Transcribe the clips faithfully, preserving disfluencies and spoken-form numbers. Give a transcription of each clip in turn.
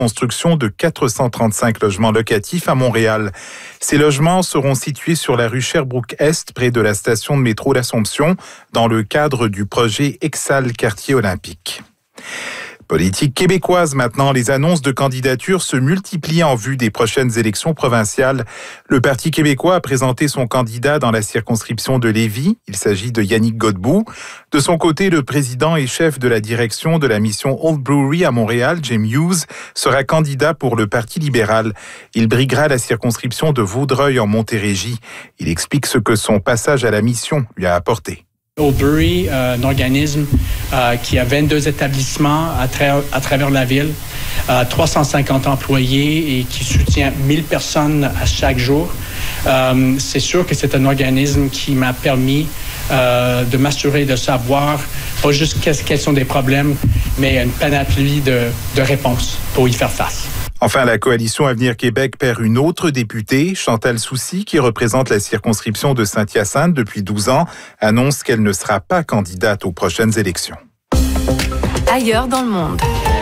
construction de quatre cent trente-cinq logements locatifs à Montréal. Ces logements seront situés sur la rue Sherbrooke-Est, près de la station de métro l'Assomption, dans le cadre du projet Exal Quartier Olympique. Politique québécoise maintenant, les annonces de candidature se multiplient en vue des prochaines élections provinciales. Le Parti québécois a présenté son candidat dans la circonscription de Lévis. Il s'agit de Yannick Godbout. De son côté, le président et chef de la direction de la mission Old Brewery à Montréal, Jim Hughes, sera candidat pour le Parti libéral. Il briguera la circonscription de Vaudreuil en Montérégie. Il explique ce que son passage à la mission lui a apporté. Old Brewery, euh, un organisme euh, qui a vingt-deux établissements à, tra- à travers la ville, euh, trois cent cinquante employés et qui soutient mille personnes à chaque jour. Euh, c'est sûr que c'est un organisme qui m'a permis euh, de m'assurer de savoir pas juste quels sont des problèmes, mais une panoplie de, de réponses pour y faire face. Enfin, la coalition Avenir Québec perd une autre députée. Chantal Soucy, qui représente la circonscription de Saint-Hyacinthe depuis douze ans, annonce qu'elle ne sera pas candidate aux prochaines élections. Ailleurs dans le monde.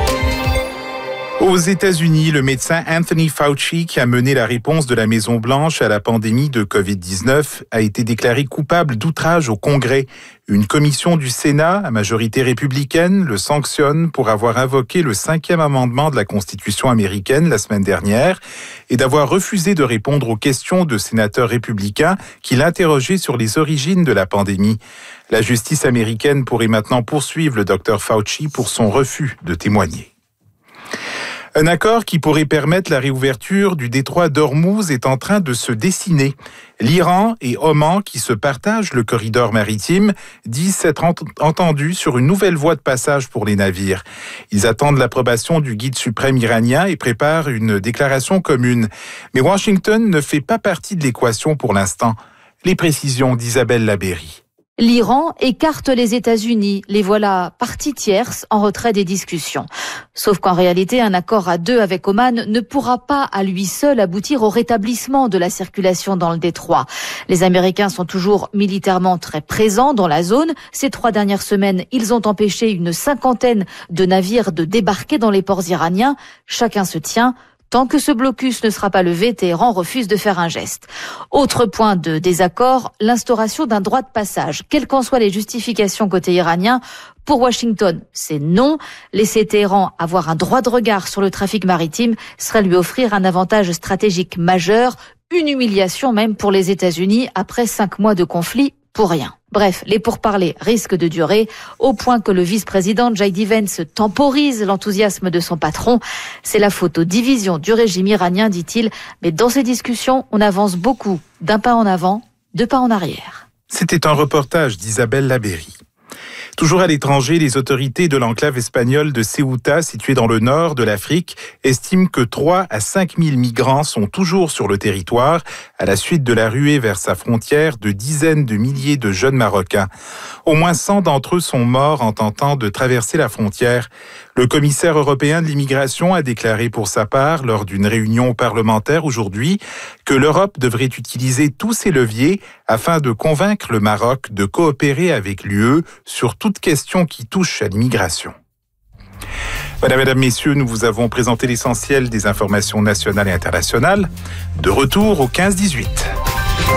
Aux États-Unis, le médecin Anthony Fauci, qui a mené la réponse de la Maison-Blanche à la pandémie de covid dix-neuf, a été déclaré coupable d'outrage au Congrès. Une commission du Sénat, à majorité républicaine, le sanctionne pour avoir invoqué le cinquième amendement de la Constitution américaine la semaine dernière et d'avoir refusé de répondre aux questions de sénateurs républicains qui l'interrogeaient sur les origines de la pandémie. La justice américaine pourrait maintenant poursuivre le docteur Fauci pour son refus de témoigner. Un accord qui pourrait permettre la réouverture du détroit d'Ormuz est en train de se dessiner. L'Iran et Oman, qui se partagent le corridor maritime, disent s'être ent- entendus sur une nouvelle voie de passage pour les navires. Ils attendent l'approbation du guide suprême iranien et préparent une déclaration commune. Mais Washington ne fait pas partie de l'équation pour l'instant. Les précisions d'Isabelle Labéry. L'Iran écarte les États-Unis. Les voilà parties tierces en retrait des discussions. Sauf qu'en réalité, un accord à deux avec Oman ne pourra pas à lui seul aboutir au rétablissement de la circulation dans le détroit. Les Américains sont toujours militairement très présents dans la zone. Ces trois dernières semaines, ils ont empêché une cinquantaine de navires de débarquer dans les ports iraniens. Chacun se tient. Tant que ce blocus ne sera pas levé, Téhéran refuse de faire un geste. Autre point de désaccord, l'instauration d'un droit de passage. Quelles qu'en soient les justifications côté iranien, pour Washington, c'est non. Laisser Téhéran avoir un droit de regard sur le trafic maritime serait lui offrir un avantage stratégique majeur, une humiliation même pour les États-Unis après cinq mois de conflit pour rien. Bref, les pourparlers risquent de durer, au point que le vice-président J D Vance temporise l'enthousiasme de son patron. C'est la faute aux divisions du régime iranien, dit-il, mais dans ces discussions, on avance beaucoup, d'un pas en avant, deux pas en arrière. C'était un reportage d'Isabelle Labéry. Toujours à l'étranger, les autorités de l'enclave espagnole de Ceuta, située dans le nord de l'Afrique, estiment que trois à cinq mille migrants sont toujours sur le territoire à la suite de la ruée vers sa frontière de dizaines de milliers de jeunes Marocains. Au moins cent d'entre eux sont morts en tentant de traverser la frontière. Le commissaire européen de l'immigration a déclaré pour sa part, lors d'une réunion parlementaire aujourd'hui, que l'Europe devrait utiliser tous ses leviers afin de convaincre le Maroc de coopérer avec l'U E sur toute question qui touche à l'immigration. Voilà, mesdames, messieurs, nous vous avons présenté l'essentiel des informations nationales et internationales. De retour au quinze dix-huit.